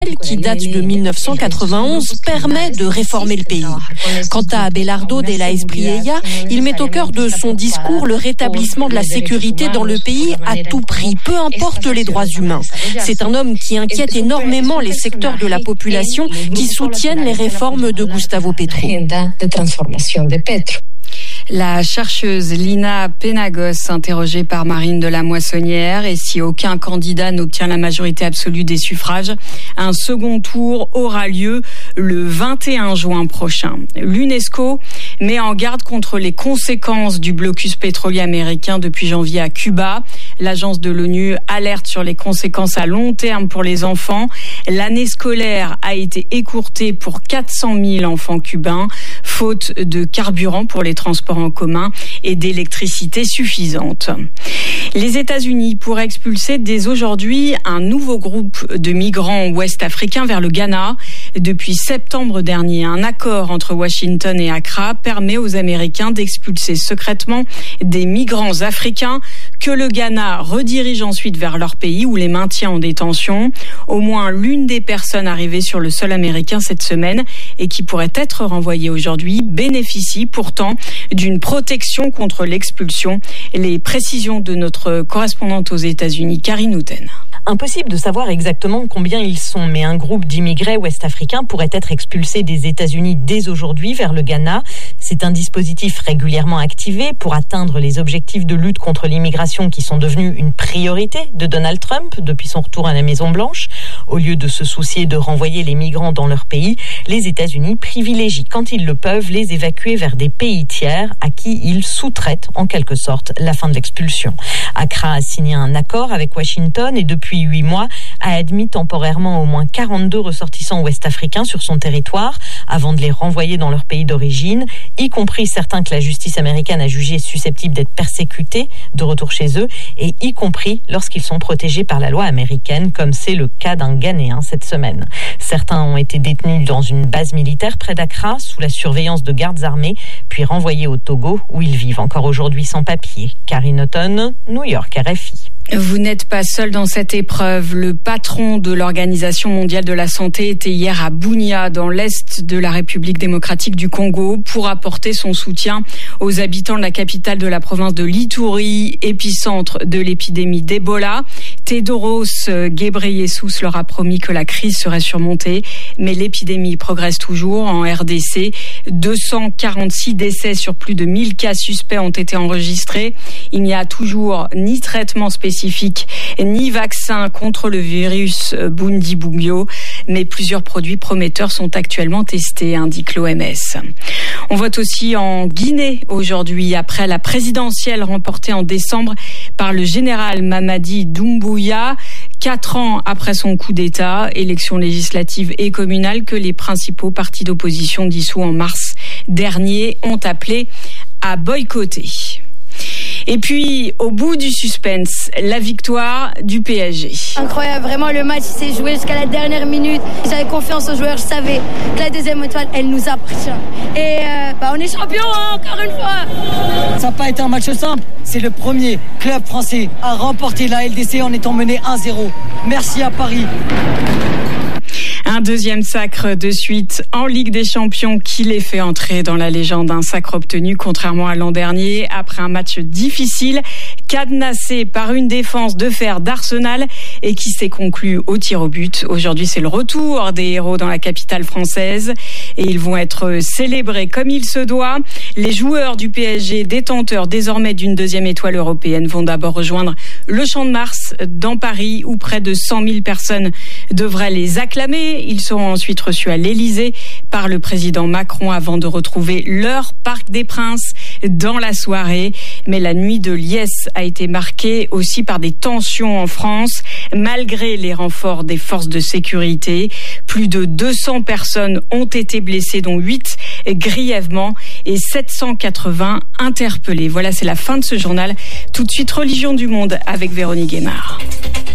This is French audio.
qui date de 1991, permet de réformer le pays. Quant à Abelardo Della Espriella, il met au cœur de son discours le rétablissement de la sécurité dans le pays à tout prix, peu importe les droits humains. C'est un homme qui inquiète énormément les secteurs de la population qui soutiennent les réformes de Gustavo Petro. La chercheuse Lina Penagos, interrogée par Marine de la Moissonnière, et si aucun candidat n'obtient la majorité absolue des suffrages, un second tour aura lieu le 21 juin prochain. L'UNESCO met en garde contre les conséquences du blocus pétrolier américain depuis janvier à Cuba. L'agence de l'ONU alerte sur les conséquences à long terme pour les enfants. L'année scolaire a été écourtée pour 400 000 enfants cubains, faute de carburant pour les transports en commun et d'électricité suffisante. Les États-Unis pourraient expulser dès aujourd'hui un nouveau groupe de migrants ouest-africains vers le Ghana. Depuis septembre dernier, un accord entre Washington et Accra permet aux Américains d'expulser secrètement des migrants africains que le Ghana redirige ensuite vers leur pays ou les maintient en détention. Au moins l'une des personnes arrivées sur le sol américain cette semaine et qui pourrait être renvoyée aujourd'hui bénéficie pourtant d'une protection contre l'expulsion. Les précisions de notre correspondante aux États-Unis, Karine Houten. Impossible de savoir exactement combien ils sont, mais un groupe d'immigrés ouest-africains pourrait être expulsé des États-Unis dès aujourd'hui vers le Ghana. C'est un dispositif régulièrement activé pour atteindre les objectifs de lutte contre l'immigration qui sont devenus une priorité de Donald Trump depuis son retour à la Maison-Blanche. Au lieu de se soucier de renvoyer les migrants dans leur pays, les États-Unis privilégient, quand ils le peuvent, les évacuer vers des pays tiers à qui ils sous-traitent en quelque sorte la fin de l'expulsion. Accra a signé un accord avec Washington et depuis 8 mois a admis temporairement au moins 42 ressortissants ouest-africains sur son territoire avant de les renvoyer dans leur pays d'origine, y compris certains que la justice américaine a jugés susceptibles d'être persécutés de retour chez eux et y compris lorsqu'ils sont protégés par la loi américaine, comme c'est le cas d'un Ghanéen cette semaine. Certains ont été détenus dans une base militaire près d'Accra sous la surveillance de gardes armés, puis renvoyés au Togo où ils vivent encore aujourd'hui sans papier. Karine Houten, New York, RFI. Vous n'êtes pas seul dans cette épreuve. Le patron de l'Organisation mondiale de la santé était hier à Bunia, dans l'est de la République démocratique du Congo, pour apporter son soutien aux habitants de la capitale de la province de l'Ituri, épicentre de l'épidémie d'Ebola. Tedros Ghebreyesus leur a promis que la crise serait surmontée, mais l'épidémie progresse toujours en RDC. 246 décès sur plus de 1000 cas suspects ont été enregistrés. Il n'y a toujours ni traitement spécifique ni vaccin contre le virus Bundibugyo, mais plusieurs produits prometteurs sont actuellement testés, indique l'OMS. On vote aussi en Guinée aujourd'hui, après la présidentielle remportée en décembre par le général Mamadi Doumbouya, 4 ans après son coup d'État, élections législatives et communales que les principaux partis d'opposition dissous en mars dernier ont appelé à boycotter. Et puis, au bout du suspense, la victoire du PSG. Incroyable, vraiment le match s'est joué jusqu'à la dernière minute. J'avais confiance aux joueurs, je savais que la deuxième étoile, elle nous appartient. Et on est champion encore une fois. Ça n'a pas été un match simple, c'est le premier club français à remporter la LDC en étant mené 1-0. Merci à Paris. Un deuxième sacre de suite en Ligue des Champions qui les fait entrer dans la légende. Un sacre obtenu, contrairement à l'an dernier, après un match difficile, cadenassé par une défense de fer d'Arsenal et qui s'est conclu au tir au but. Aujourd'hui, c'est le retour des héros dans la capitale française et ils vont être célébrés comme il se doit. Les joueurs du PSG, détenteurs désormais d'une deuxième étoile européenne, vont d'abord rejoindre le Champ de Mars dans Paris où près de 100 000 personnes devraient les acclamer. Ils seront ensuite reçus à l'Élysée par le président Macron avant de retrouver leur Parc des Princes dans la soirée. Mais la nuit de liesse a été marquée aussi par des tensions en France, malgré les renforts des forces de sécurité. Plus de 200 personnes ont été blessées, dont 8 grièvement et 780 interpellées. Voilà, c'est la fin de ce journal. Tout de suite, Religion du Monde avec Véronique Guémard.